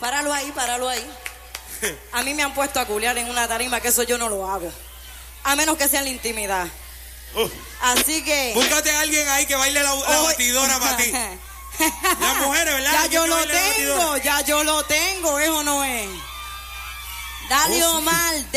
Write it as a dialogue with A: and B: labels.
A: Páralo ahí, páralo ahí. A mí me han puesto a culiar en una tarima, que eso yo no lo hago. A menos que sea en la intimidad. Así que...
B: Búscate a alguien ahí que baile la batidora para ti. Las mujeres, ¿verdad?
A: Ya yo lo tengo, eso no es. Dale, Omar.